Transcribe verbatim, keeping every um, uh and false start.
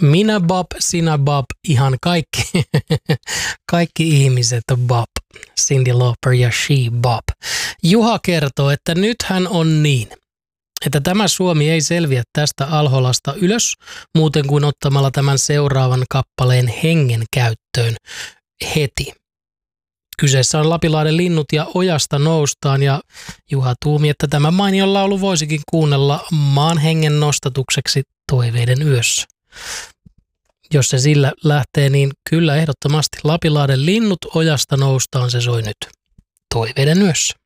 Minä Bob, sinä Bob, ihan kaikki, kaikki ihmiset Bob. Cyndi Lauper ja She Bob. Juha kertoo, että nythän on niin, että tämä Suomi ei selviä tästä Alholasta ylös muuten kuin ottamalla tämän seuraavan kappaleen hengen käyttöön heti. Kyseessä on Lapinlahden linnut ja ojasta noustaan ja Juha tuumi, että tämä mainion laulu voisikin kuunnella maan hengen nostatukseksi toiveiden yössä. Jos se sillä lähtee, niin kyllä ehdottomasti Lapinlahden linnut ojasta noustaan, se soi nyt toiveiden yössä.